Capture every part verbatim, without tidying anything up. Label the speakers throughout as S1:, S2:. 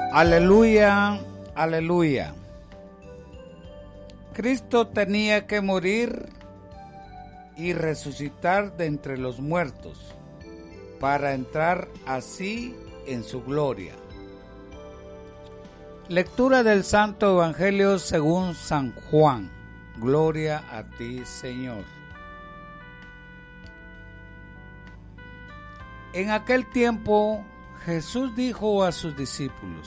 S1: Aleluya, aleluya. Cristo tenía que morir y resucitar de entre los muertos para entrar así en su gloria. Lectura del Santo Evangelio según San Juan. Gloria a ti, Señor. En aquel tiempo Jesús dijo a sus discípulos: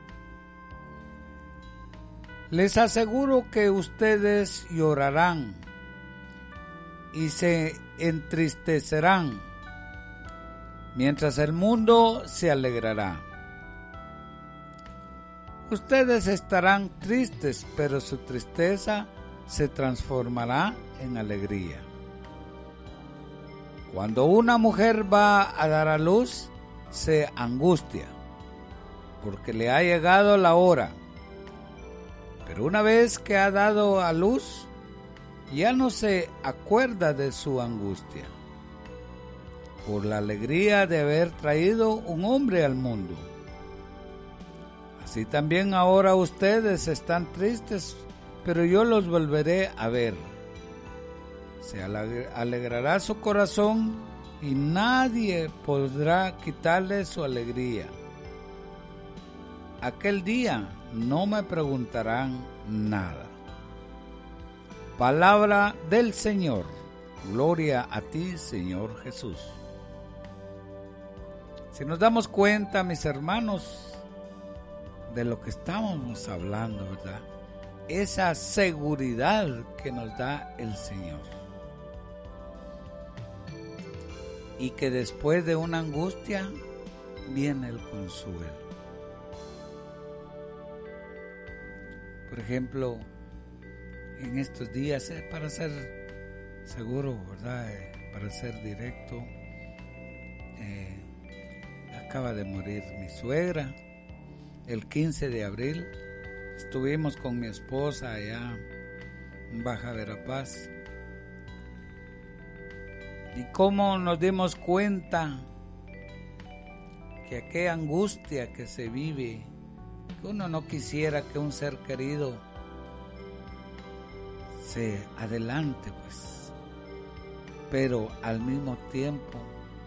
S1: les aseguro que ustedes llorarán y se entristecerán, mientras el mundo se alegrará. Ustedes estarán tristes, pero su tristeza se transformará en alegría. Cuando una mujer va a dar a luz, se angustia, porque le ha llegado la hora. Pero una vez que ha dado a luz, ya no se acuerda de su angustia, por la alegría de haber traído un hombre al mundo. Así también ahora ustedes están tristes, pero yo los volveré a ver. Se alegrará su corazón y nadie podrá quitarle su alegría. Aquel día no me preguntarán nada. Palabra del Señor. Gloria a ti, Señor Jesús. Si nos damos cuenta, mis hermanos, de lo que estábamos hablando, ¿verdad? Esa seguridad que nos da el Señor. Y que después de una angustia viene el consuelo. Por ejemplo, en estos días, eh, para ser seguro, ¿verdad? Eh, para ser directo, eh, acaba de morir mi suegra. El quince de abril estuvimos con mi esposa allá en Baja Verapaz. Y cómo nos dimos cuenta que aquella angustia que se vive, que uno no quisiera que un ser querido se adelante, pues, pero al mismo tiempo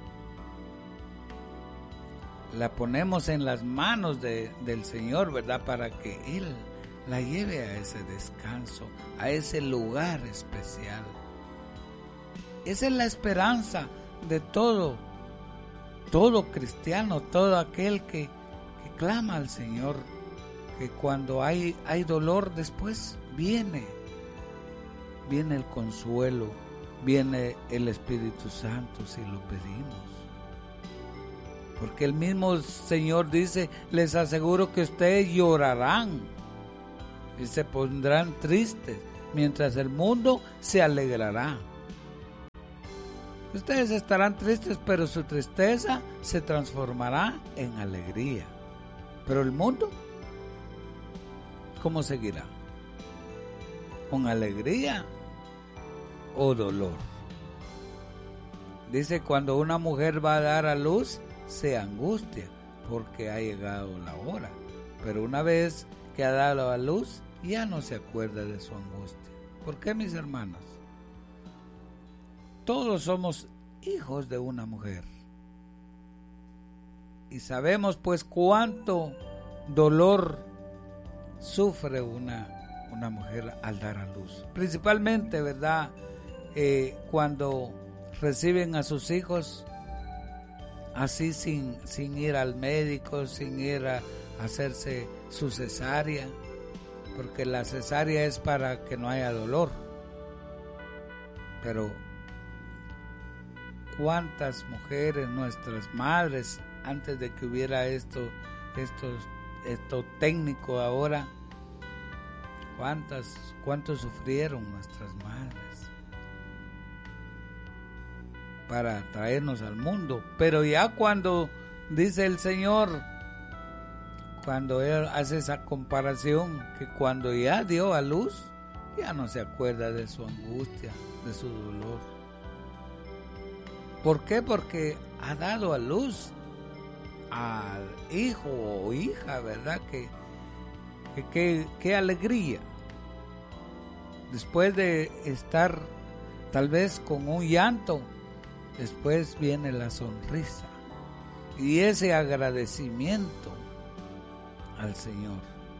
S1: la ponemos en las manos de, del Señor, ¿verdad? Para que Él la lleve a ese descanso, a ese lugar especial. Esa es la esperanza de todo, todo cristiano, todo aquel que, que clama al Señor, que cuando hay, hay dolor después viene, viene el consuelo, viene el Espíritu Santo si lo pedimos. Porque el mismo Señor dice, les aseguro que ustedes llorarán y se pondrán tristes, mientras el mundo se alegrará. Ustedes estarán tristes, pero su tristeza se transformará en alegría. Pero el mundo, ¿cómo seguirá? ¿Con alegría o dolor? Dice, cuando una mujer va a dar a luz, se angustia porque ha llegado la hora, pero una vez que ha dado a luz ya no se acuerda de su angustia. ¿Por qué, mis hermanos? Todos somos hijos de una mujer y sabemos pues cuánto dolor sufre una, una mujer al dar a luz, principalmente, ¿verdad? Eh, cuando reciben a sus hijos así sin, sin ir al médico, sin ir a hacerse su cesárea, porque la cesárea es para que no haya dolor. Pero cuántas mujeres, nuestras madres, antes de que hubiera esto, esto, esto técnico ahora, cuántas, cuántos sufrieron nuestras madres para traernos al mundo. Pero ya cuando dice el Señor, cuando Él hace esa comparación, que cuando ya dio a luz, ya no se acuerda de su angustia, de su dolor. ¿Por qué? Porque ha dado a luz al hijo o hija, ¿verdad? Que, que, que, que alegría. Después de estar tal vez con un llanto, después viene la sonrisa y ese agradecimiento al Señor.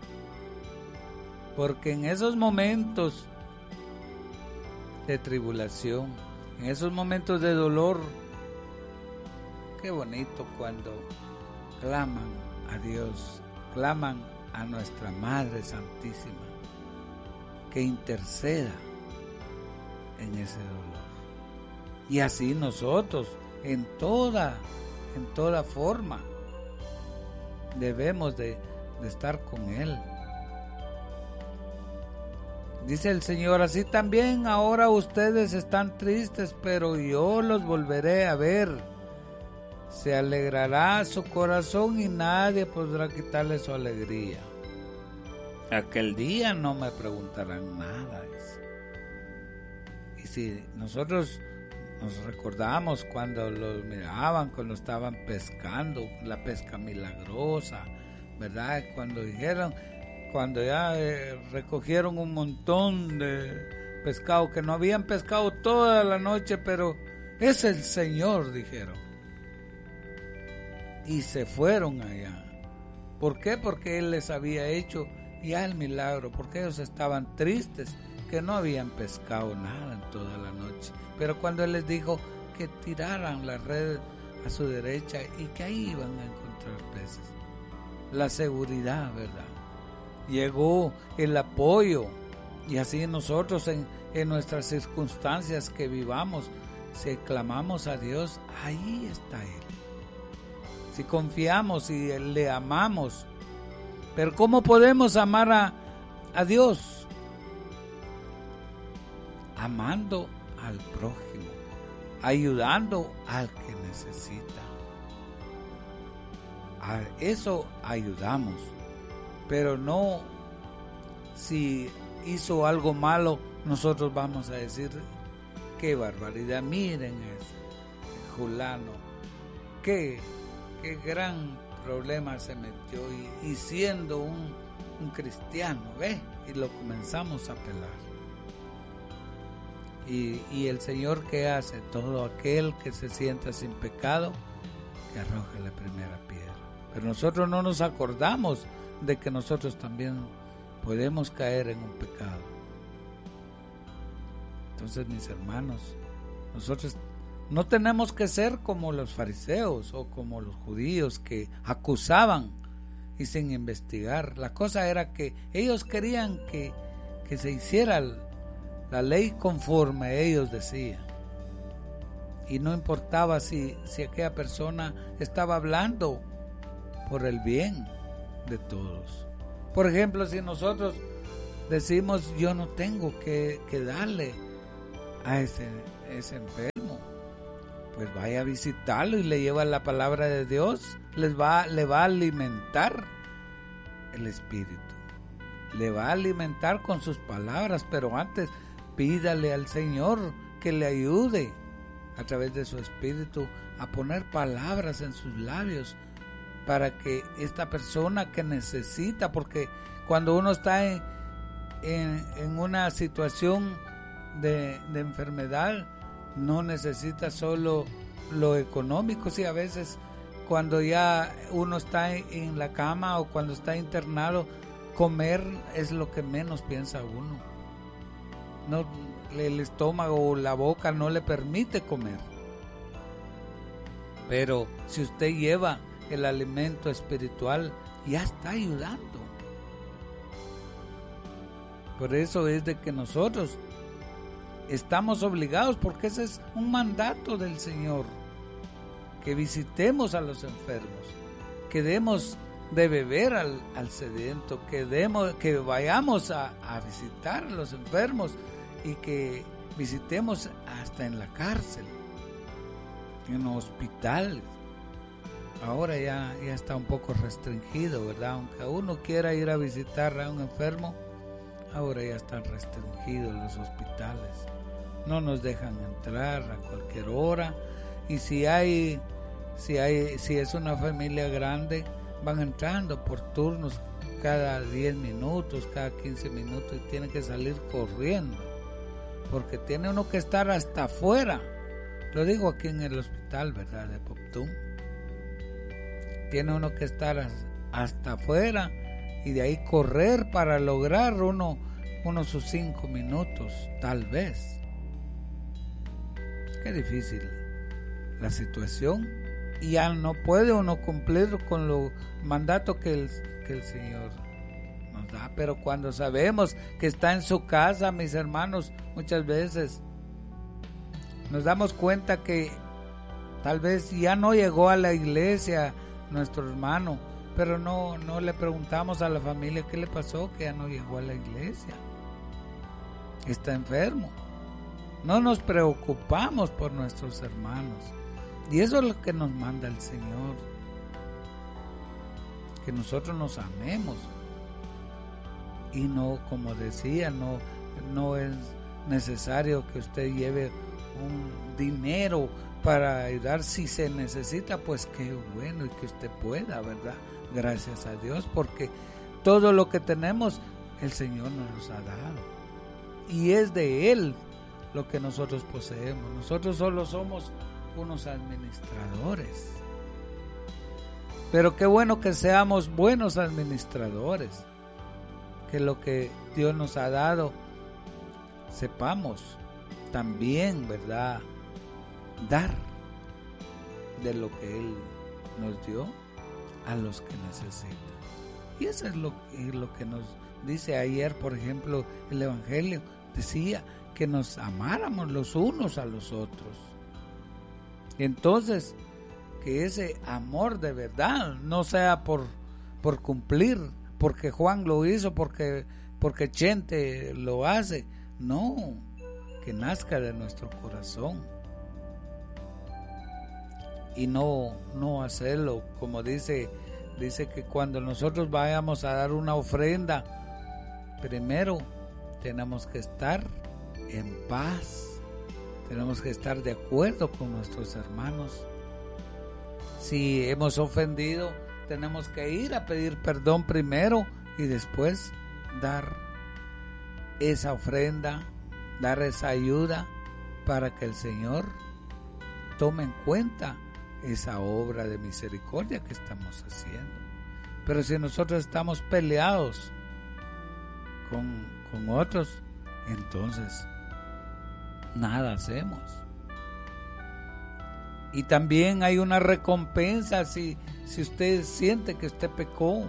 S1: Porque en esos momentos de tribulación, en esos momentos de dolor, qué bonito cuando claman a Dios, claman a nuestra Madre Santísima, que interceda en ese dolor. Y así nosotros, en toda, en toda forma, debemos de, de estar con Él. Dice el Señor, así también ahora ustedes están tristes, pero yo los volveré a ver. Se alegrará su corazón y nadie podrá quitarle su alegría. Aquel día no me preguntarán nada. Y si nosotros nos recordamos cuando los miraban, cuando estaban pescando, la pesca milagrosa, ¿verdad? Cuando dijeron, cuando ya eh, recogieron un montón de pescado, que no habían pescado toda la noche, pero es el Señor, dijeron. Y se fueron allá. ¿Por qué? Porque Él les había hecho ya el milagro, porque ellos estaban tristes, que no habían pescado nada en toda la noche. Pero cuando Él les dijo que tiraran la red a su derecha y que ahí iban a encontrar peces. La seguridad, ¿verdad? Llegó el apoyo, y así nosotros en, en nuestras circunstancias que vivamos, si clamamos a Dios, ahí está Él. Si confiamos y le amamos. Pero ¿cómo podemos amar a, a Dios? Amando al prójimo, ayudando al que necesita. A eso ayudamos, pero no si hizo algo malo, nosotros vamos a decir, qué barbaridad, miren ese fulano, qué, qué gran problema se metió y, y siendo un, un cristiano, ¿ves? Y lo comenzamos a pelar. Y, y el Señor, ¿qué hace? Todo aquel que se sienta sin pecado, que arroje la primera piedra. Pero nosotros no nos acordamos de que nosotros también podemos caer en un pecado. Entonces, mis hermanos, nosotros no tenemos que ser como los fariseos o como los judíos que acusaban y sin investigar. La cosa era que ellos querían que, que se hiciera la ley conforme ellos decían. Y no importaba si, si aquella persona estaba hablando por el bien de todos. Por ejemplo, si nosotros decimos, yo no tengo que, que darle a ese, ese enfermo, pues vaya a visitarlo y le lleva la palabra de Dios, les va, le va a alimentar el espíritu, le va a alimentar con sus palabras, pero antes pídale al Señor que le ayude a través de su espíritu a poner palabras en sus labios para que esta persona que necesita, porque cuando uno está en, en, en una situación de, de enfermedad, no necesita solo lo económico, sí, a veces cuando ya uno está en la cama o cuando está internado, comer es lo que menos piensa uno. No, el estómago o la boca no le permite comer. Pero si usted lleva el alimento espiritual, ya está ayudando. Por eso es de que nosotros estamos obligados, porque ese es un mandato del Señor, que visitemos a los enfermos, que demos de beber al, al sediento, que, demos, que vayamos a, a visitar a los enfermos y que visitemos hasta en la cárcel, en los hospitales. Ahora ya, ya está un poco restringido, ¿verdad? Aunque uno quiera ir a visitar a un enfermo, ahora ya están restringidos los hospitales. No nos dejan entrar a cualquier hora. Y si hay Si hay, si es una familia grande, van entrando por turnos cada diez minutos, cada quince minutos, y tiene que salir corriendo, porque tiene uno que estar hasta afuera. Lo digo aquí en el hospital, ¿verdad?, de Poptún. Tiene uno que estar hasta afuera y de ahí correr para lograr uno, uno sus cinco minutos, tal vez. Qué difícil la situación, y ya no puede uno cumplir con los mandatos que el, que el Señor nos da. Pero cuando sabemos que está en su casa, mis hermanos, muchas veces nos damos cuenta que tal vez ya no llegó a la iglesia nuestro hermano, pero no, no le preguntamos a la familia qué le pasó, que ya no llegó a la iglesia, está enfermo. No nos preocupamos por nuestros hermanos, y eso es lo que nos manda el Señor, que nosotros nos amemos. Y no, como decía, no, no es necesario que usted lleve un dinero para ayudar. Si se necesita, pues qué bueno, y que usted pueda, ¿verdad? Gracias a Dios, porque todo lo que tenemos el Señor nos los ha dado, y es de Él lo que nosotros poseemos. Nosotros solo somos unos administradores, pero qué bueno que seamos buenos administradores, que lo que Dios nos ha dado sepamos también, ¿verdad?, dar de lo que Él nos dio a los que necesitan. Y eso es lo, lo que nos dice ayer, por ejemplo, el Evangelio decía que nos amáramos los unos a los otros. Entonces, que ese amor de verdad no sea por, por cumplir, porque Juan lo hizo, porque, porque Chente lo hace. No, que nazca de nuestro corazón, y no, no hacerlo como dice, dice que cuando nosotros vayamos a dar una ofrenda, primero tenemos que estar en paz, tenemos que estar de acuerdo con nuestros hermanos. Si hemos ofendido, tenemos que ir a pedir perdón primero y después dar esa ofrenda, dar esa ayuda, para que el Señor tome en cuenta esa obra de misericordia que estamos haciendo. Pero si nosotros estamos peleados con, con otros, entonces nada hacemos. Y también hay una recompensa si, si usted siente que usted pecó,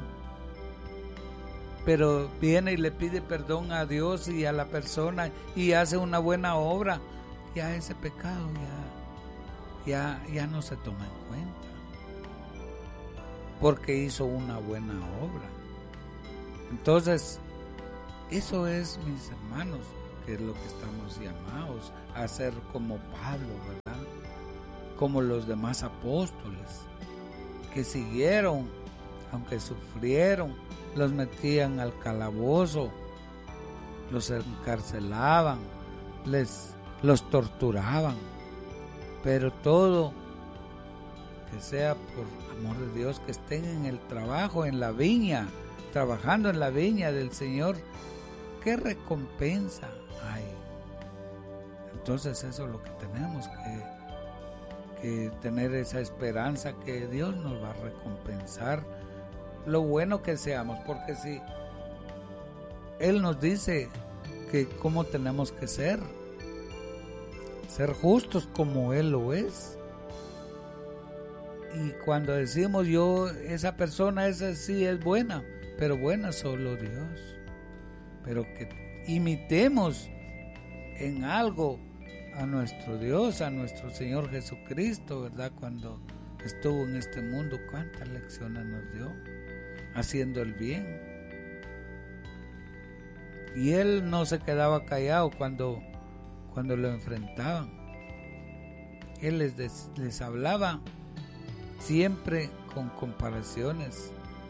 S1: pero viene y le pide perdón a Dios y a la persona y hace una buena obra, ya ese pecado ya, ya, ya no se toma en cuenta, porque hizo una buena obra. Entonces, eso es, mis hermanos, que es lo que estamos llamados a hacer como Pablo, ¿verdad? Como los demás apóstoles que siguieron, aunque sufrieron, los metían al calabozo, los encarcelaban, les los torturaban, pero todo que sea por amor de Dios, que estén en el trabajo, en la viña, trabajando en la viña del Señor. ¿Qué recompensa hay? Entonces eso es lo que tenemos que que tener, esa esperanza que Dios nos va a recompensar lo bueno que seamos, porque si Él nos dice que cómo tenemos que ser, ser justos como Él lo es, y cuando decimos yo, esa persona esa sí es buena, pero buena solo Dios, pero que imitemos en algo a nuestro Dios, a nuestro Señor Jesucristo, ¿verdad? Cuando estuvo en este mundo, cuántas lecciones nos dio haciendo el bien, y Él no se quedaba callado cuando, cuando lo enfrentaban. Él les, les hablaba siempre con comparaciones,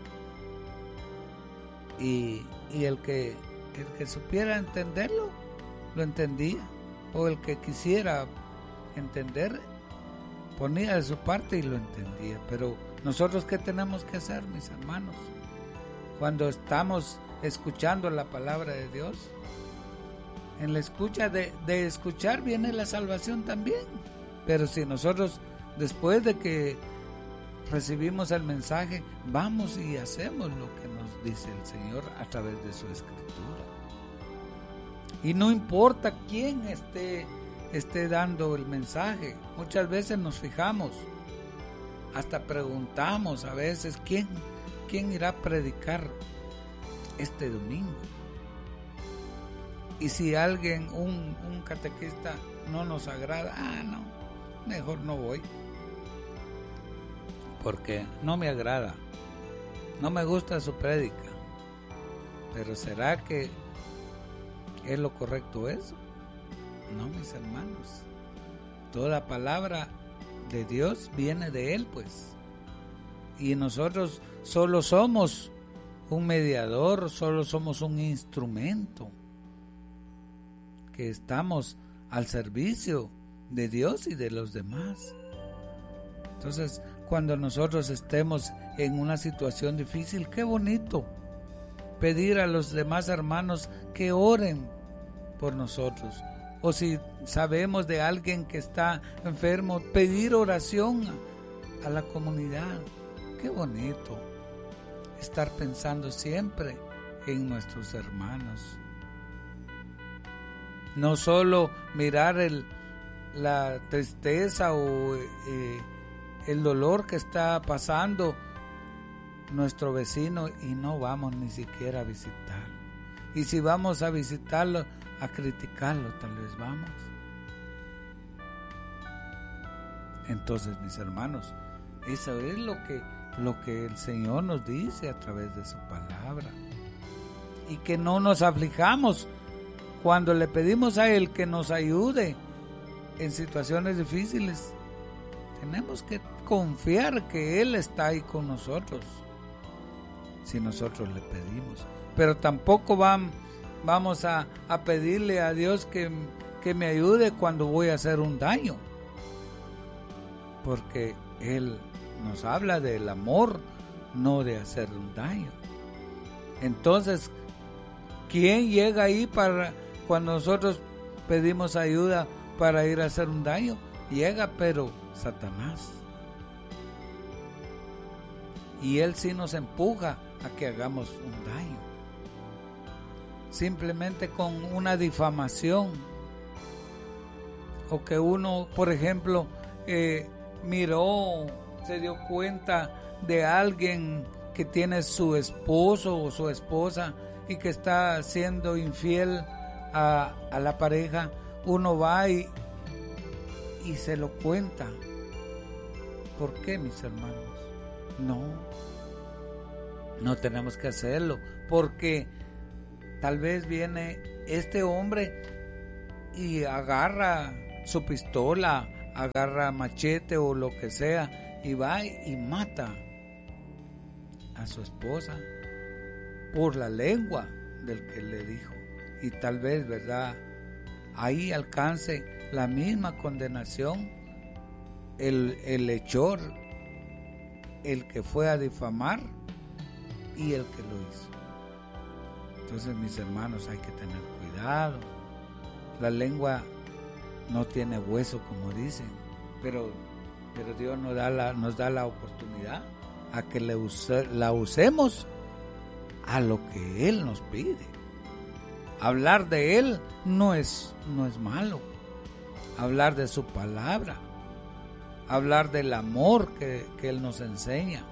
S1: y, y el que, el que supiera entenderlo, lo entendía, o el que quisiera entender, ponía de su parte y lo entendía. Pero nosotros, ¿qué tenemos que hacer, mis hermanos? Cuando estamos escuchando la palabra de Dios, en la escucha de, de escuchar viene la salvación también. Pero si nosotros, después de que recibimos el mensaje, vamos y hacemos lo que nos dice el Señor a través de su escritura. Y no importa quién esté, esté dando el mensaje. Muchas veces nos fijamos, hasta preguntamos a veces, ¿quién, quién irá a predicar este domingo? Y si alguien, un, un catequista no nos agrada, ah, no, mejor no voy. Porque no me agrada, no me gusta su prédica. Pero ¿será que es lo correcto eso? No, mis hermanos. Toda palabra de Dios viene de Él, pues. Y nosotros solo somos un mediador, solo somos un instrumento que estamos al servicio de Dios y de los demás. Entonces, cuando nosotros estemos en una situación difícil, qué bonito pedir a los demás hermanos que oren por nosotros. O si sabemos de alguien que está enfermo, pedir oración a, a la comunidad. Qué bonito estar pensando siempre en nuestros hermanos. No solo mirar el, la tristeza o eh, el dolor que está pasando nuestro vecino y no vamos ni siquiera a visitarlo. Y si vamos a visitarlo, a criticarlo, tal vez vamos. Entonces, mis hermanos, eso es lo que, lo que el Señor nos dice a través de su palabra. Y que no nos aflijamos cuando le pedimos a Él que nos ayude en situaciones difíciles. Tenemos que confiar que Él está ahí con nosotros, si nosotros le pedimos. Pero tampoco van, vamos a, a pedirle a Dios que, que me ayude cuando voy a hacer un daño. Porque Él nos habla del amor, no de hacer un daño. Entonces, ¿quién llega ahí para cuando nosotros pedimos ayuda para ir a hacer un daño? Llega, pero Satanás. Y él sí nos empuja a que hagamos un daño. Simplemente con una difamación. O que uno, por ejemplo, eh, miró, se dio cuenta de alguien que tiene su esposo o su esposa y que está siendo infiel a, a la pareja. Uno va y, y se lo cuenta. ¿Por qué, mis hermanos? No, no tenemos que hacerlo, porque tal vez viene este hombre y agarra su pistola, agarra machete o lo que sea y va y mata a su esposa por la lengua del que le dijo. Y tal vez, ¿verdad?, ahí alcance la misma condenación el, el hechor, el que fue a difamar y el que lo hizo. Entonces, mis hermanos, hay que tener cuidado. La lengua no tiene hueso, como dicen, pero, pero Dios nos da la, nos da la oportunidad a que le use, la usemos a lo que Él nos pide. Hablar de Él no es, no es malo. Hablar de su palabra, hablar del amor que, que Él nos enseña.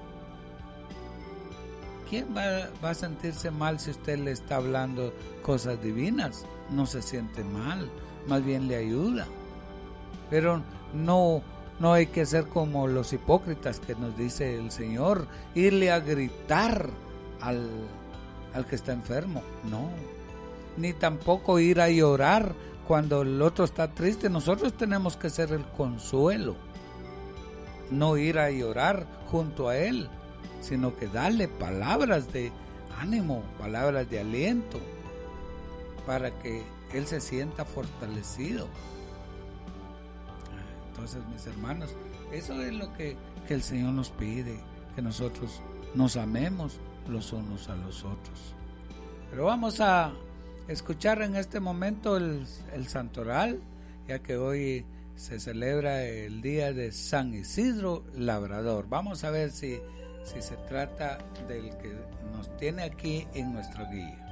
S1: ¿Quién va, va a sentirse mal si usted le está hablando cosas divinas? No se siente mal, más bien le ayuda. Pero no, no hay que ser como los hipócritas que nos dice el Señor, irle a gritar al, al que está enfermo. No, ni tampoco ir a llorar cuando el otro está triste. Nosotros tenemos que ser el consuelo, no ir a llorar junto a él, sino que darle palabras de ánimo, palabras de aliento, para que él se sienta fortalecido. Entonces, mis hermanos, Eso es lo que, que el Señor nos pide, que nosotros nos amemos los unos a los otros. Pero vamos a escuchar en este momento el, el santoral, ya que hoy se celebra el día de San Isidro Labrador. Vamos a ver si, si se trata del que nos tiene aquí en nuestro guía.